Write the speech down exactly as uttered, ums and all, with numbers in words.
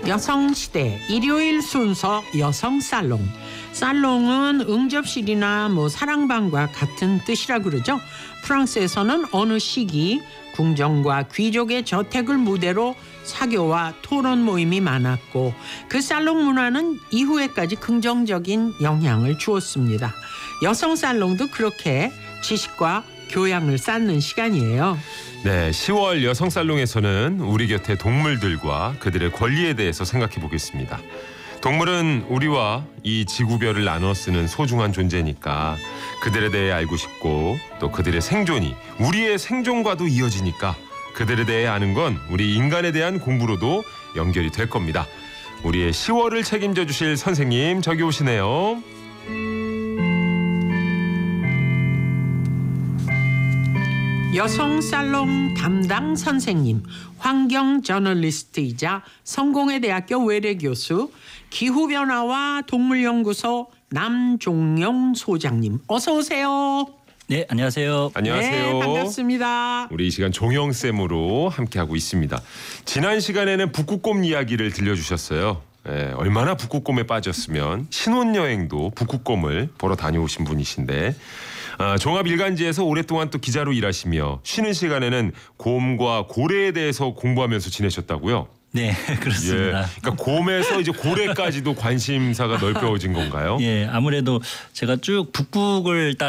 여성시대 일요일 순서 여성살롱. 살롱은 응접실이나 뭐 사랑방과 같은 뜻이라 그러죠. 프랑스에서는 어느 시기 궁정과 귀족의 저택을 무대로 사교와 토론 모임이 많았고 그 살롱 문화는 이후에까지 긍정적인 영향을 주었습니다. 여성 살롱도 그렇게 지식과 교양을 쌓는 시간이에요. 네, 시월 여성살롱에서는 우리 곁의 동물들과 그들의 권리에 대해서 생각해 보겠습니다. 동물은 우리와 이 지구별을 나눠 쓰는 소중한 존재니까 그들에 대해 알고 싶고 또 그들의 생존이 우리의 생존과도 이어지니까 그들에 대해 아는 건 우리 인간에 대한 공부로도 연결이 될 겁니다. 우리의 시월을 책임져 주실 선생님 저기 오시네요. 여성살롱 담당 선생님, 환경 저널리스트이자 성공회대학교 외래교수, 기후변화와 동물연구소 남종용 소장님, 어서 오세요. 네, 안녕하세요. 안녕하세요. 네, 반갑습니다. 우리 이 시간 종영쌤으로 함께하고 있습니다. 지난 시간에는 북극곰 이야기를 들려주셨어요. 예, 얼마나 북극곰에 빠졌으면 신혼여행도 북극곰을 보러 다녀오신 분이신데 아, 종합일간지에서 오랫동안 또 기자로 일하시며 쉬는 시간에는 곰과 고래에 대해서 공부하면서 지내셨다고요? 네, 그렇습니다. 예, 그러니까 곰에서 이제 고래까지도 관심사가 넓혀진 건가요? 예, 아무래도 제가 쭉 북극을 따